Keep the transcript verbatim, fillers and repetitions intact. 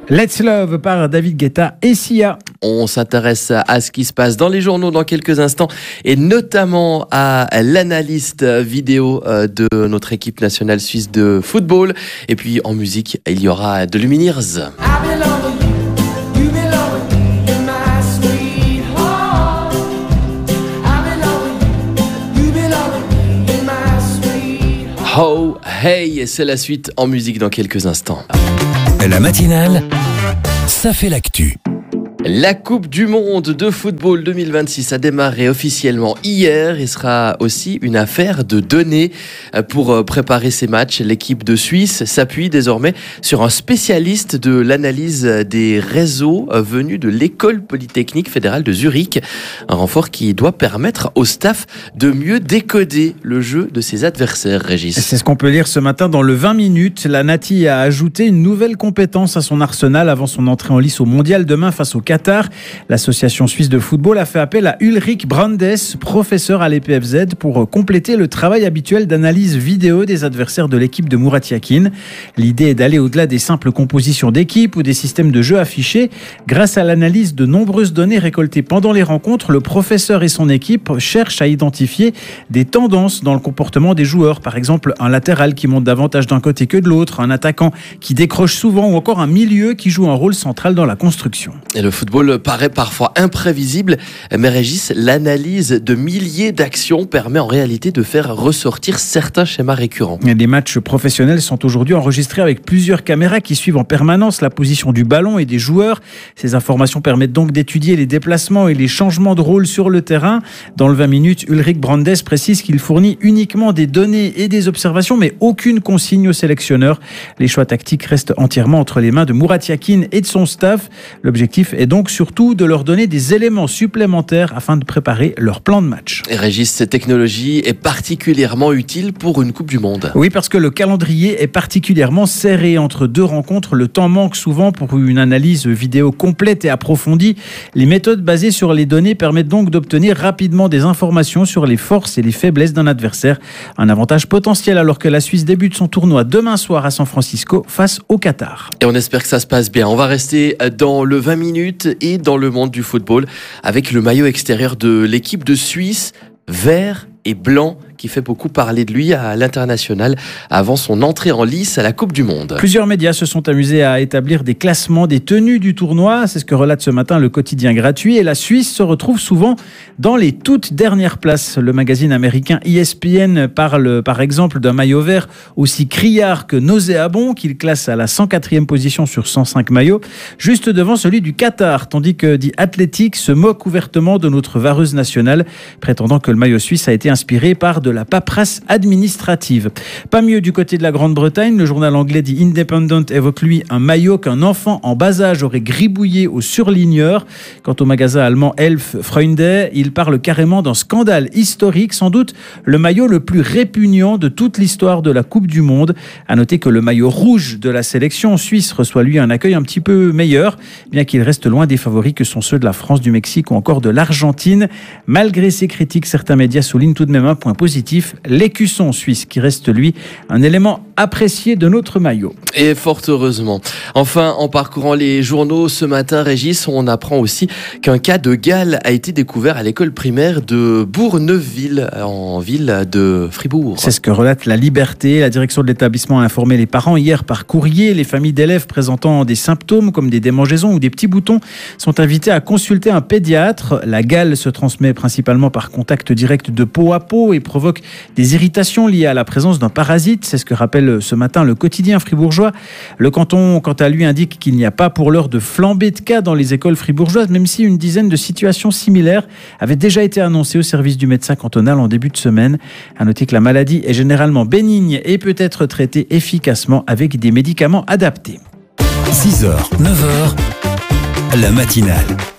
Let's Love par David Guetta et Sia. On s'intéresse à ce qui se passe dans les journaux dans quelques instants et notamment à l'analyste vidéo de notre équipe nationale suisse de football. Et puis en musique, il y aura de Lumineers. Oh, hey, c'est la suite en musique dans quelques instants. La matinale, ça fait l'actu. La Coupe du Monde de football deux mille vingt-six a démarré officiellement hier et sera aussi une affaire de données. Pour préparer ces matchs, l'équipe de Suisse s'appuie désormais sur un spécialiste de l'analyse des réseaux venu de l'École Polytechnique fédérale de Zurich. Un renfort qui doit permettre au staff de mieux décoder le jeu de ses adversaires, Régis. C'est ce qu'on peut lire ce matin dans le vingt minutes. La Nati a ajouté une nouvelle compétence à son arsenal avant son entrée en lice au mondial demain face au Qatar. L'association suisse de football a fait appel à Ulrich Brandes, professeur à l'E P F Z, pour compléter le travail habituel d'analyse vidéo des adversaires de l'équipe de Murat Yakin. L'idée est d'aller au-delà des simples compositions d'équipe ou des systèmes de jeu affichés. Grâce à l'analyse de nombreuses données récoltées pendant les rencontres, le professeur et son équipe cherchent à identifier des tendances dans le comportement des joueurs. Par exemple, un latéral qui monte davantage d'un côté que de l'autre, un attaquant qui décroche souvent ou encore un milieu qui joue un rôle central dans la construction. Et le football paraît parfois imprévisible, mais Régis, l'analyse de milliers d'actions permet en réalité de faire ressortir certains schémas récurrents. Les matchs professionnels sont aujourd'hui enregistrés avec plusieurs caméras qui suivent en permanence la position du ballon et des joueurs. Ces informations permettent donc d'étudier les déplacements et les changements de rôle sur le terrain. Dans le vingt minutes, Ulrich Brandes précise qu'il fournit uniquement des données et des observations, mais aucune consigne au sélectionneur. Les choix tactiques restent entièrement entre les mains de Murat Yakin et de son staff. L'objectif est donc surtout de leur donner des éléments supplémentaires afin de préparer leur plan de match. Et Régis, cette technologie est particulièrement utile pour une Coupe du Monde. Oui, parce que le calendrier est particulièrement serré entre deux rencontres. Le temps manque souvent pour une analyse vidéo complète et approfondie. Les méthodes basées sur les données permettent donc d'obtenir rapidement des informations sur les forces et les faiblesses d'un adversaire. Un avantage potentiel alors que la Suisse débute son tournoi demain soir à San Francisco face au Qatar. Et on espère que ça se passe bien. On va rester dans le vingt minutes et dans le monde du football avec le maillot extérieur de l'équipe de Suisse, vert et blanc, qui fait beaucoup parler de lui à l'international avant son entrée en lice à la Coupe du Monde. Plusieurs médias se sont amusés à établir des classements des tenues du tournoi. C'est ce que relate ce matin le quotidien gratuit. Et la Suisse se retrouve souvent dans les toutes dernières places. Le magazine américain E S P N parle par exemple d'un maillot vert aussi criard que nauséabond qu'il classe à la cent quatrième position sur cent cinq maillots, juste devant celui du Qatar, tandis que The Athletic se moque ouvertement de notre vareuse nationale, prétendant que le maillot suisse a été inspiré par de la paperasse administrative. Pas mieux du côté de la Grande-Bretagne. Le journal anglais The Independent évoque lui un maillot qu'un enfant en bas âge aurait gribouillé au surligneur. Quant au magasin allemand Elf Freunde, il parle carrément d'un scandale historique, sans doute le maillot le plus répugnant de toute l'histoire de la Coupe du Monde. À noter que le maillot rouge de la sélection suisse reçoit lui un accueil un petit peu meilleur, bien qu'il reste loin des favoris que sont ceux de la France, du Mexique ou encore de l'Argentine. Malgré ces critiques, certains médias soulignent tout de même un point positif, l'écusson suisse qui reste lui un élément apprécié de notre maillot. Et fort heureusement. Enfin, en parcourant les journaux ce matin, Régis, on apprend aussi qu'un cas de gale a été découvert à l'école primaire de Bourneuville, en ville de Fribourg. C'est ce que relate La Liberté. La direction de l'établissement a informé les parents hier par courrier. Les familles d'élèves présentant des symptômes comme des démangeaisons ou des petits boutons sont invitées à consulter un pédiatre. La gale se transmet principalement par contact direct de peau à peau et provoque des irritations liées à la présence d'un parasite. C'est ce que rappelle ce matin le quotidien fribourgeois. Le canton, quant à lui, indique qu'il n'y a pas pour l'heure de flambée de cas dans les écoles fribourgeoises, même si une dizaine de situations similaires avaient déjà été annoncées au service du médecin cantonal en début de semaine. À noter que la maladie est généralement bénigne et peut être traitée efficacement avec des médicaments adaptés. six heures, neuf heures, la matinale.